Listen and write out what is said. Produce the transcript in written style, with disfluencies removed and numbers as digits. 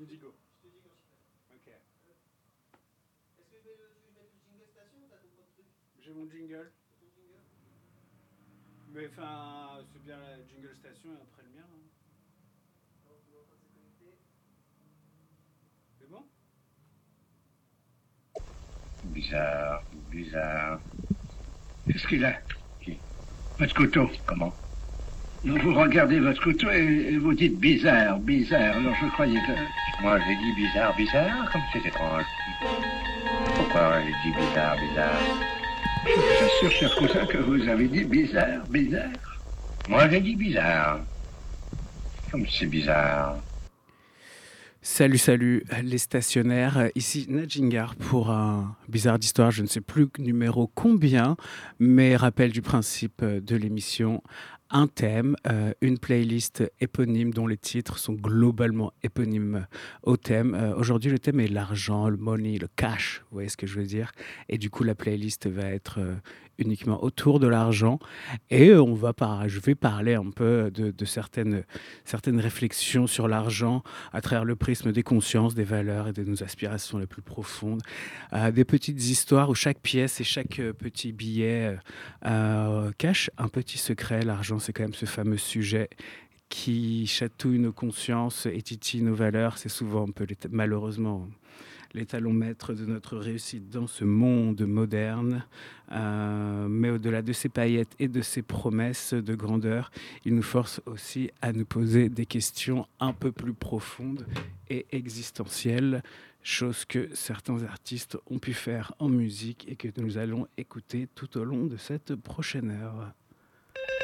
me dis go. Je te dis quand je suis prêt. Ok. Est-ce que tu veux mettre le jingle station ou t'as ton propre truc? J'ai mon jingle. T'as ton jingle? Mais enfin, c'est bien la jingle station et après le mien. Hein. Alors, tout le monde est en train de se connecter. C'est bon? Bizarre, bizarre. Qu'est-ce qu'il a? Qui? Votre couteau, comment? Non, vous regardez votre couteau et vous dites bizarre, bizarre. Alors je croyais que... Moi j'ai dit bizarre, bizarre, comme c'est étrange. Pourquoi j'ai dit bizarre, bizarre? Je vous assure, cher cousin, que vous avez dit bizarre, bizarre. Moi j'ai dit bizarre. Comme c'est bizarre. Salut, salut les stationnaires, ici Nadjingar pour un bizarre d'histoire, je ne sais plus numéro combien, mais rappel du principe de l'émission, un thème, une playlist éponyme dont les titres sont globalement éponymes au thème. Aujourd'hui le thème est l'argent, le money, le cash, vous voyez ce que je veux dire, et du coup la playlist va être uniquement autour de l'argent et je vais parler un peu de certaines réflexions sur l'argent à travers le prisme des consciences, des valeurs et de nos aspirations les plus profondes. Des petites histoires où chaque pièce et chaque petit billet cache un petit secret. L'argent, c'est quand même ce fameux sujet qui chatouille nos consciences et titille nos valeurs. C'est souvent un peu, malheureusement, les talons maîtres de notre réussite dans ce monde moderne. Mais au-delà de ces paillettes et de ces promesses de grandeur, il nous force aussi à nous poser des questions un peu plus profondes et existentielles, chose que certains artistes ont pu faire en musique et que nous allons écouter tout au long de cette prochaine heure.